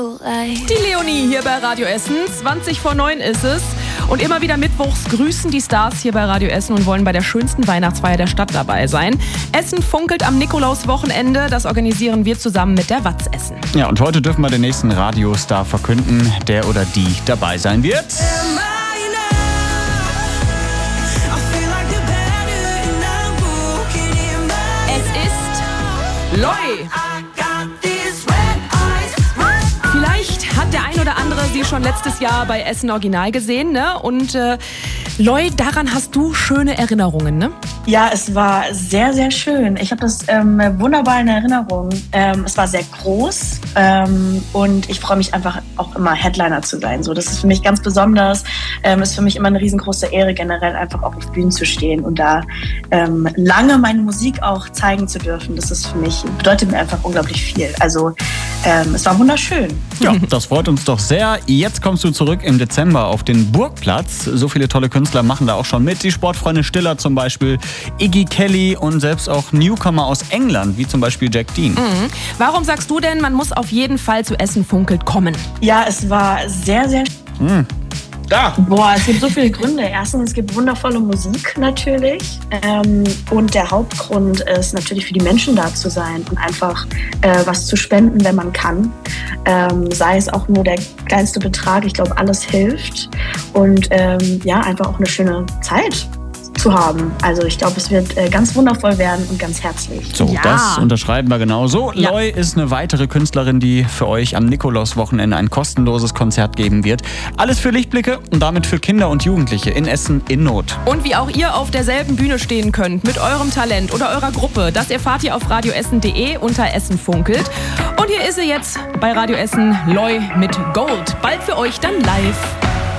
Die Leonie hier bei Radio Essen, 20:20 ist es. Und immer wieder mittwochs grüßen die Stars hier bei Radio Essen und wollen bei der schönsten Weihnachtsfeier der Stadt dabei sein. Essen funkelt am Nikolauswochenende, das organisieren wir zusammen mit der Watz Essen. Ja, und heute dürfen wir den nächsten Radiostar verkünden, der oder die dabei sein wird. Es ist Loi. Vielleicht hat der ein oder andere sie schon letztes Jahr bei Essen Original gesehen, ne? Und Loi, daran hast du schöne Erinnerungen, ne? Ja, es war sehr, sehr schön. Ich habe das wunderbar in Erinnerung. Es war sehr groß und ich freue mich einfach auch immer, Headliner zu sein. So, das ist für mich ganz besonders. Ist für mich immer eine riesengroße Ehre, generell einfach auch auf Bühnen zu stehen und da lange meine Musik auch zeigen zu dürfen. Das ist für mich, bedeutet mir einfach unglaublich viel. Also es war wunderschön. Ja, das freut uns doch sehr. Jetzt kommst du zurück im Dezember auf den Burgplatz. So viele tolle Künstler machen da auch schon mit. Die Sportfreunde Stiller zum Beispiel, Iggy Kelly und selbst auch Newcomer aus England, wie zum Beispiel Jack Dean. Mhm. Warum sagst du denn, man muss auf jeden Fall zu Essen funkelt kommen? Ja, es war sehr, sehr Da. Boah, es gibt so viele Gründe. Erstens, es gibt wundervolle Musik natürlich. Und der Hauptgrund ist natürlich für die Menschen da zu sein und einfach was zu spenden, wenn man kann. Sei es auch nur der kleinste Betrag. Ich glaube, alles hilft. Und ja, einfach auch eine schöne Zeit zu haben. Also ich glaube, es wird ganz wundervoll werden und ganz herzlich. So, Ja. Das unterschreiben wir genauso. Ja. Loi ist eine weitere Künstlerin, die für euch am Nikolauswochenende ein kostenloses Konzert geben wird. Alles für Lichtblicke und damit für Kinder und Jugendliche in Essen in Not. Und wie auch ihr auf derselben Bühne stehen könnt mit eurem Talent oder eurer Gruppe, das erfahrt ihr auf radioessen.de unter Essen funkelt. Und hier ist sie jetzt bei Radio Essen, Loi mit Gold. Bald für euch dann live.